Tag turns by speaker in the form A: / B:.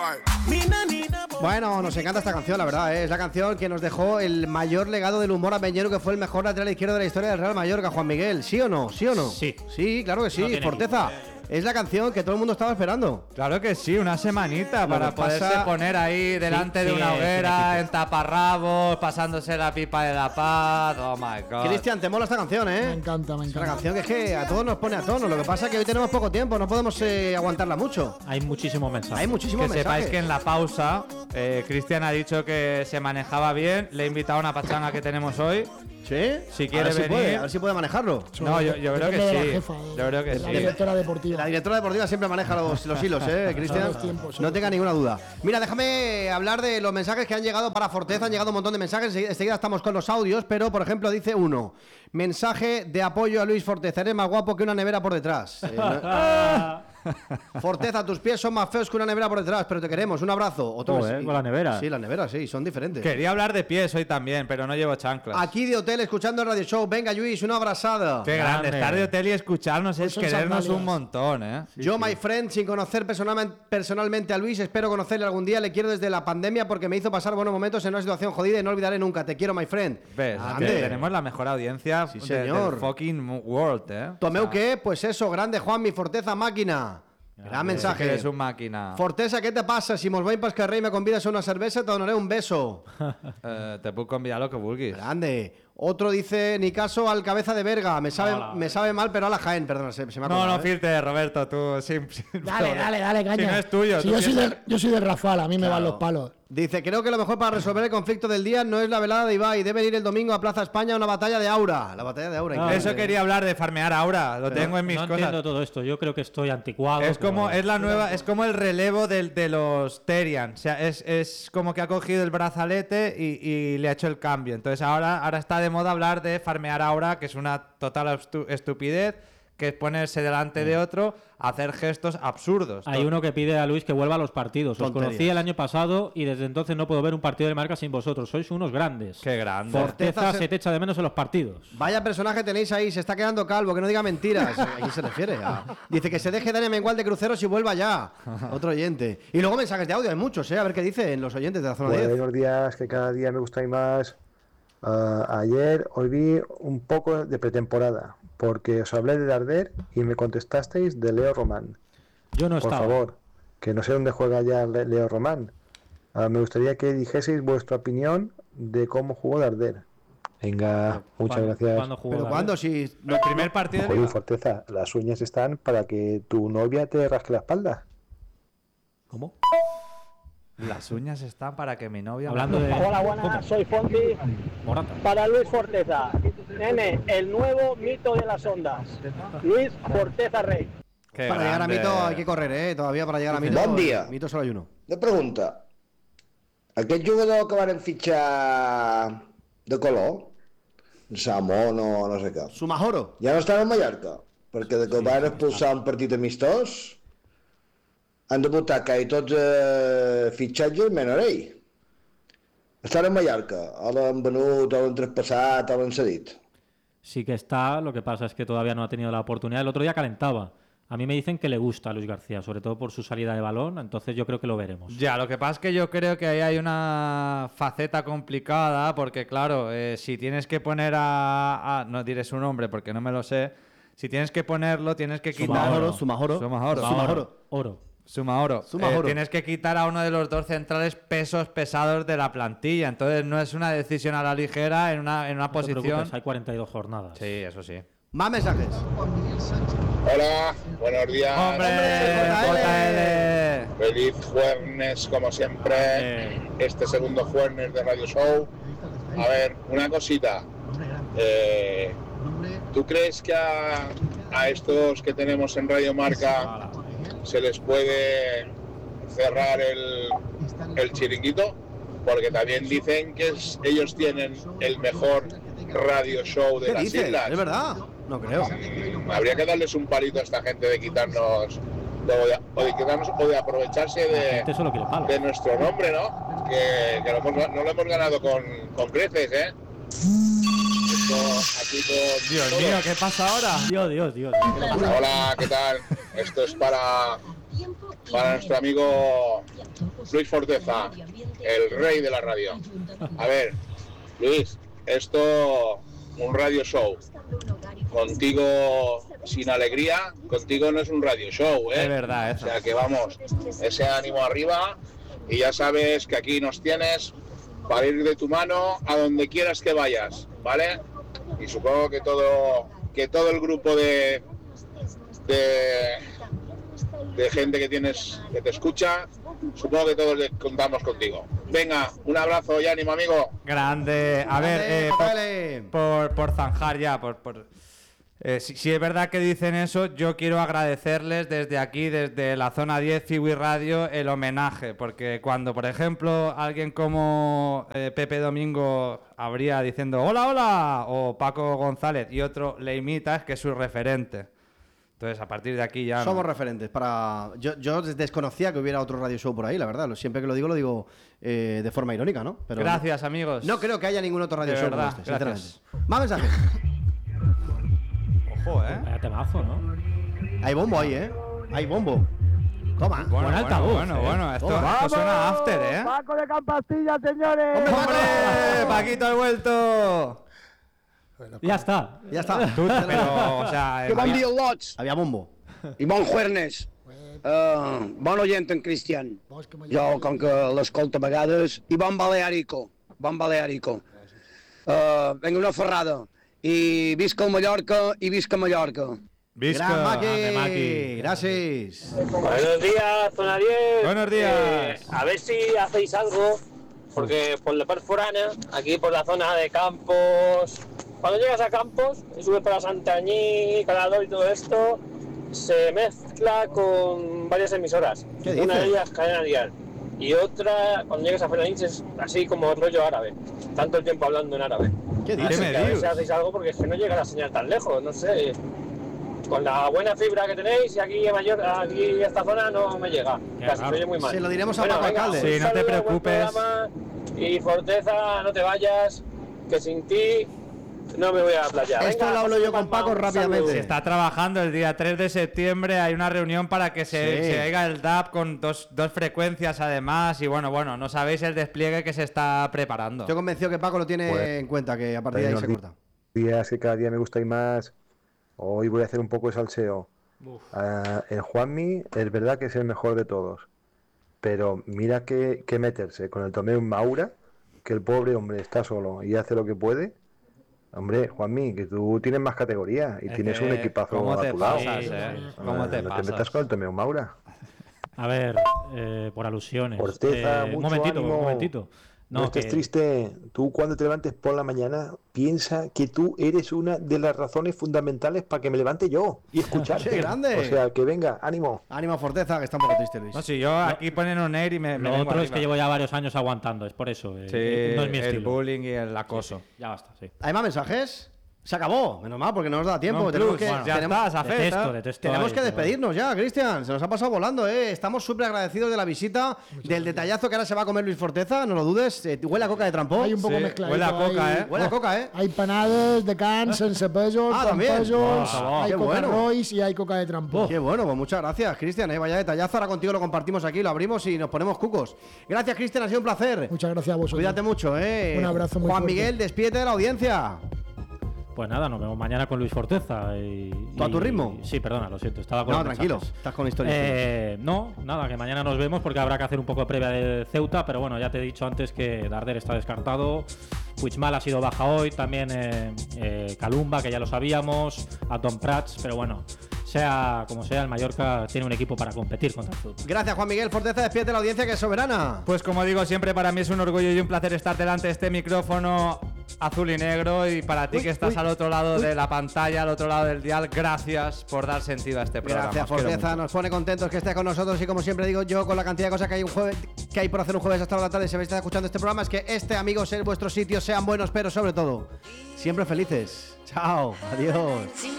A: Bueno, nos encanta esta canción, la verdad, ¿eh? Es la canción que nos dejó el mayor legado del humor avenguero, que fue el mejor lateral izquierdo de la historia del Real Mallorca, Juan Miguel. ¿Sí o no? ¿Sí o no?
B: Sí.
A: Sí, claro que sí,
B: No
A: Forteza. Es la canción que todo el mundo estaba esperando.
C: Claro que sí, una semanita para poderse poner ahí delante de una hoguera, en taparrabos, pasándose la pipa de la paz. Oh my god.
A: Cristian, te mola esta canción, ¿eh?
D: Me encanta.
A: Es una canción que es que a todos nos pone a tono. Lo que pasa es que hoy tenemos poco tiempo, no podemos aguantarla mucho.
B: Hay muchísimos mensajes.
A: Hay muchísimos
C: Que
A: mensajes.
C: sepáis que en la pausa, Cristian ha dicho que se manejaba bien. Le he invitado a una pachanga que tenemos hoy.
A: ¿Sí?
C: Si quiere
A: a ver si puede manejarlo.
C: No, yo creo
D: Depende
C: que
D: de la
C: sí.
D: jefa,
C: Yo creo que
D: la
C: sí.
D: directora deportiva.
A: La directora deportiva siempre maneja los hilos, Cristian.
D: Los tiempos,
A: No tenga ninguna duda. Mira, déjame hablar de los mensajes que han llegado para Forteza. Han llegado un montón de mensajes. Enseguida estamos con los audios, pero por ejemplo dice uno: mensaje de apoyo a Luis Forteza. Eres más guapo que una nevera por detrás. Forteza, tus pies son más feos que una nevera por detrás, pero te queremos. Un abrazo. Otro
B: Joder, con la nevera.
A: Sí, las neveras, sí, son diferentes.
C: Quería hablar de pies hoy también, pero no llevo chanclas.
A: Aquí de hotel escuchando el radio show. Venga, Luis, una abrazada.
C: Qué grande.
B: Grande.
C: Estar de hotel y escucharnos es
D: son
C: querernos
D: sandalias.
C: un montón, ¿eh?
A: Yo, my friend, sin conocer personalmente a Luis, espero conocerle algún día. Le quiero desde la pandemia porque me hizo pasar buenos momentos en una situación jodida y no olvidaré nunca. Te quiero, my friend.
C: ¿Ves?
A: Grande.
C: Que tenemos la mejor audiencia
A: Sí, señor.
C: del fucking world, ¿eh?
A: Tomeu qué, pues eso, grande Juan, mi Forteza máquina. Gran mensaje.
C: Que eres un máquina.
A: Forteza, ¿qué te passa? Si mos veiem pel carrer y me convidas a una cerveza, te donaré un beso.
C: Te puedo convidar lo que vulguis.
A: Grande. Otro dice, ni caso al cabeza de verga. Me sabe mal, pero a la Jaén. Perdona, se me ha
C: No,
A: acordado,
C: no filtres, Roberto, tú.
D: Dale, caña.
C: Si no es tuyo.
D: Si
C: tú
D: yo soy de Rafal, a mí me van los palos.
A: Dice, creo que lo mejor para resolver el conflicto del día no es la velada de Ibai. Debe ir el domingo a Plaza España a una batalla de aura. La batalla de aura.
B: No,
A: increíble.
C: Eso quería hablar de farmear ahora. Lo tengo en mis
B: No
C: cosas.
B: entiendo todo esto. Yo creo que estoy anticuado.
C: Es como,
B: pero-
C: es la nueva, es como el relevo de los Terian. O sea, es como que ha cogido el brazalete y le ha hecho el cambio. Entonces ahora está de moda hablar de farmear ahora, que es una total estupidez, que es ponerse delante de otro, hacer gestos absurdos.
B: Hay uno que pide a Luis que vuelva a los partidos. Os
A: Tonterías.
B: conocí el año pasado y desde entonces no puedo ver un partido de marca sin vosotros. Sois unos grandes.
C: Qué grande.
B: Forteza se te echa de menos en los partidos.
A: Vaya personaje tenéis ahí, se está quedando calvo, que no diga mentiras. ¿A quién se refiere? Dice que se deje Dani Mengual de cruceros y vuelva ya. Otro oyente. Y luego mensajes de audio, hay muchos, a ver qué dicen los oyentes de la zona 10.
E: Buenos días, que cada día me gustáis más. Hoy vi un poco de pretemporada, porque os hablé de Darder y me contestasteis de Leo Román.
B: Yo no
E: Por
B: estaba.
E: favor, que no sé dónde juega ya Leo Román. Me gustaría que dijeseis vuestra opinión de cómo jugó Darder. Venga, muchas gracias.
B: ¿Cuándo jugó
A: Pero
B: Darder?
A: cuando si
C: El primer partido de
E: Joder,
C: Liga.
E: Forteza, las uñas están para que tu novia te rasque la espalda.
B: ¿Cómo?
C: Las uñas están para que mi novia...
B: Hablando de...
F: Hola, buenas, soy Fonti.
B: Morata.
F: Para Luis Forteza, nene, el nuevo mito de las ondas. Luis Forteza Rey.
C: Qué
A: para llegar a
C: grande.
A: Mito hay que correr, todavía para llegar a Mito.
G: Bon dia.
A: Mito solo hay uno.
G: Una pregunta. Aquest jugador que varen fitxar de color, Samón o no sé què,
A: Sumajoro.
G: ja no estava a Mallorca, perquè de que van expulsar un partit amistós han debutat quasi tots fitxatges menys ell. Estan a Mallorca, o l'han venut, o l'han traspassat, o l'han cedit.
B: Sí que está, lo que pasa es que todavía no ha tenido la oportunidad. El otro día calentaba. A mí me dicen que le gusta a Luis García, sobre todo por su salida de balón, entonces yo creo que lo veremos.
C: Ya, lo que pasa es que yo creo que ahí hay una faceta complicada, porque claro, si tienes que poner no diré su nombre porque no me lo sé, si tienes que ponerlo, tienes que quitar...
A: Sumajoro.
C: Sumaoro.
A: Sumajoro.
C: Tienes que quitar a uno de los dos centrales pesos pesados de la plantilla, entonces no es una decisión a la ligera en una
B: No te
C: posición...
B: preocupes, hay 42 jornadas.
C: Sí, eso sí.
A: Más mensajes.
H: Hola, buenos días.
C: ¡Hombre! JL.
H: Feliz jueves, como siempre. Este segundo jueves de Radio Show. A ver, una cosita. ¿Tú crees que a estos que tenemos en Radio Marca se les puede cerrar el chiringuito? Porque también dicen que ellos tienen el mejor radio show de
A: ¿Qué
H: las
A: dices?
H: islas.
A: ¿Es verdad? No creo.
H: Habría que darles un palito a esta gente de quitarnos o de aprovecharse
B: La gente solo quiere palo.
H: de nuestro nombre, ¿no? Que no lo hemos ganado con creces, ¿eh? Esto aquí con
C: Dios
H: todo.
C: mío, ¿qué pasa ahora?
B: Dios.
H: Hola, ¿qué tal? Esto es para nuestro amigo Luis Forteza, el rey de la radio. A ver, Luis, esto un radio show. Contigo sin alegría, contigo no es un radio show, ¿eh?
C: Es verdad, eso.
H: O sea que vamos, ese ánimo arriba y ya sabes que aquí nos tienes para ir de tu mano a donde quieras que vayas, ¿vale? Y supongo que todo el grupo de gente que tienes, que te escucha, supongo que todos contamos contigo. Venga, un abrazo y ánimo, amigo.
C: Grande. A ver, por zanjar ya, si es verdad que dicen eso, yo quiero agradecerles desde aquí, desde la zona 10 Fiwi Radio, el homenaje, porque cuando, por ejemplo, alguien como Pepe Domingo habría diciendo hola, hola, o Paco González y otro le imita, es que es su referente. Entonces, a partir de aquí ya...
A: Somos referentes para... Yo desconocía que hubiera otro radio show por ahí, la verdad. Siempre que lo digo de forma irónica, ¿no? Pero
C: gracias, amigos.
A: No creo que haya ningún otro radio show
C: verdad,
A: como este, sinceramente.
C: gracias.
A: Más mensajes.
C: Ojo,
B: Vaya temazo, ¿no?
A: Hay bombo ahí, ¿eh? Hay bombo. Toma.
C: Buen
B: altavoz,
C: bueno. Esto suena after, ¿eh?
F: Paco de Campastilla, señores.
C: ¡Hombre! ¡Paquito ha vuelto!
B: Ya está.
A: Ya está.
C: Pero, o sea...
I: Que bon dia, lots,
A: Había bombo.
I: i bon juernes. Bon oient, en Cristian. Jo, com que l'escolto a vegades, i bon balearico. Vinga, una ferrada. I visca el Mallorca, i visca Mallorca.
C: Visca,
A: Gran Maki.
C: ande, Maki.
A: Gracias.
F: Buenos días, zona 10.
C: Buenos días.
F: A ver si hacéis algo, porque por la parte foránea, aquí por la zona de Campos, cuando llegas a Campos y subes para Santañí, Calador y todo esto, se mezcla con varias emisoras.
A: ¿Qué
F: Una
A: dices?
F: de ellas Cadena Dial y otra, cuando llegas a Felanich, es así como rollo árabe. Tanto el tiempo hablando en árabe.
A: ¿Qué
C: ¿Qué
A: dices?
C: me
F: Así que a ver
C: dices?
F: si hacéis algo, porque es que no llega la señal tan lejos, no sé. Con la buena fibra que tenéis, y aquí aquí esta zona no me llega. Casi me oye muy mal.
A: Se lo diremos a Paco Alcalde.
C: Sí,
F: un
C: no te
F: saludo, buen
C: preocupes.
F: programa, y Forteza, no te vayas, que sin ti no me voy a playar.
A: Esto lo hablo yo con Paco rápidamente.
C: Se está trabajando el día 3 de septiembre, hay una reunión para que se haga el DAB con dos frecuencias además y bueno, no sabéis el despliegue que se está preparando.
A: Estoy convencido que Paco lo tiene
E: Pues,
A: en cuenta, que a partir de ahí se corta.
E: Días que cada día me gustáis más. Hoy voy a hacer un poco de salseo. El Juanmi es verdad que es el mejor de todos, pero mira que meterse con el Tomeu Maura, que el pobre hombre está solo y hace lo que puede. Hombre, Juanmi, que tú tienes más categoría y
C: Es
E: tienes
C: que,
E: un equipazo
C: ¿cómo
E: a
C: te
E: tu lado.
C: pasas, ¿Cómo te
E: No
C: pasas?
E: te metas con el Tomeu Maura.
B: A ver, por alusiones.
E: Forteza,
B: Un
E: mucho
B: momentito,
E: ánimo.
B: un momentito.
E: No estés triste. Tú cuando te levantes por la mañana, piensa que tú eres una de las razones fundamentales para que me levante yo y escucharte.
A: ¡Qué grande!
E: O sea, que venga, ánimo.
A: Ánimo, Forteza, que está un poco triste, Luis.
C: No, si yo aquí ponen un air y me
B: Lo
C: vengo
B: otro es
C: arriba.
B: que llevo ya varios años aguantando, es por eso.
C: Sí,
B: no es mi
C: el
B: estilo.
C: bullying y el acoso.
B: Ya basta, sí.
A: ¿Hay más mensajes? Se acabó, menos mal, porque no nos da tiempo.
C: No,
A: tenemos
C: plus,
A: que,
C: bueno, ya
A: tenemos,
C: está, Safet,
B: Detesto
A: tenemos
B: ahí,
A: que
B: pero-
A: despedirnos ya, Cristian. Se nos ha pasado volando, ¿eh? Estamos súper agradecidos de la visita, del detallazo que ahora se va a comer Luis Forteza, no lo dudes. Huele a coca de trampó.
D: Hay un poco
C: Sí,
D: mezcladito.
C: huele a coca,
D: hay-
C: ¿eh?
A: Huele a coca, ¿eh?
D: Hay panades de can, sense pèsols,
A: Ah,
D: con
A: también.
D: pèsols,
A: Ah,
D: hay
A: qué
D: coca
A: bueno.
D: Royce y hay coca de trampó.
A: Qué bueno, pues muchas gracias, Cristian. Vaya detallazo. Ahora contigo lo compartimos aquí, lo abrimos y nos ponemos cucos. Gracias, Cristian, ha sido un placer.
D: Muchas gracias a vosotros.
A: Cuídate mucho, ¿eh?
D: Un abrazo muy
A: Juan
D: fuerte.
A: Miguel, despídete de la audiencia.
B: Pues nada, nos vemos mañana con Luis Forteza.
A: ¿Tú a tu ritmo?
B: Sí, perdona, lo siento. Estaba con
A: No,
B: los
A: tranquilo.
B: mensajes.
A: Estás con historia.
B: No, nada, que mañana nos vemos porque habrá que hacer un poco de previa de Ceuta, pero bueno, ya te he dicho antes que Darder está descartado, Puigmal ha sido baja hoy, también Calumba, que ya lo sabíamos, Anton Prats, pero bueno, sea como sea, el Mallorca tiene un equipo para competir contra el Ceuta.
A: Gracias, Juan Miguel Forteza. Despídete de la audiencia, que es soberana.
C: Pues como digo siempre, para mí es un orgullo y un placer estar delante de este micrófono azul y negro y para ti que estás al otro lado de la pantalla, al otro lado del dial, gracias por dar sentido a este programa.
A: Gracias,
C: Os quiero
A: Forteza.
C: mucho.
A: Nos pone contentos que estés con nosotros y como siempre digo yo, con la cantidad de cosas que hay que hay por hacer un jueves hasta la tarde, si habéis estado escuchando este programa, es que este, amigos, es vuestro sitio. Sean buenos, pero sobre todo, siempre felices. Chao, adiós.